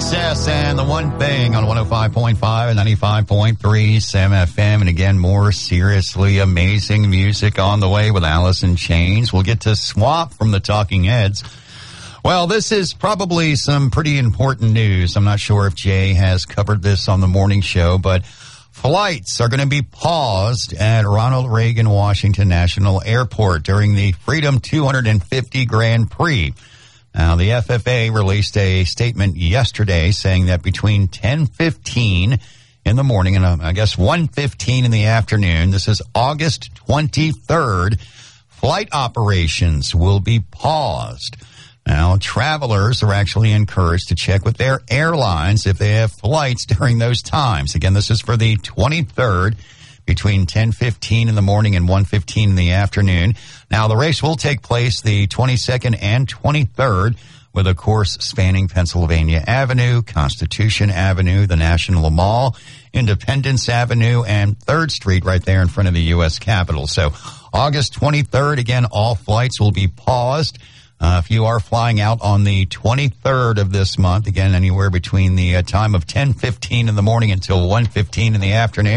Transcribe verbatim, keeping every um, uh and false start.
Success and The One Thing on one oh five point five and ninety-five point three Sam F M. And again, more seriously amazing music on the way with Alice in Chains. We'll get to Swamp from the Talking Heads. Well, this is probably some pretty important news. I'm not sure if Jay has covered this on the morning show, but flights are going to be paused at Ronald Reagan Washington National Airport during the Freedom two hundred fifty Grand Prix. Now, the F F A released a statement yesterday saying that between ten fifteen in the morning and uh, I guess one fifteen in the afternoon, this is August twenty-third, flight operations will be paused. Now, travelers are actually encouraged to check with their airlines if they have flights during those times. Again, this is for the twenty-third between ten fifteen in the morning and one fifteen in the afternoon. Now, the race will take place the twenty-second and twenty-third with a course spanning Pennsylvania Avenue, Constitution Avenue, the National Mall, Independence Avenue, and third Street right there in front of the U S Capitol. So August twenty-third, again, all flights will be paused. Uh, if you are flying out on the twenty-third of this month, again, anywhere between the uh, time of ten fifteen in the morning until one fifteen in the afternoon,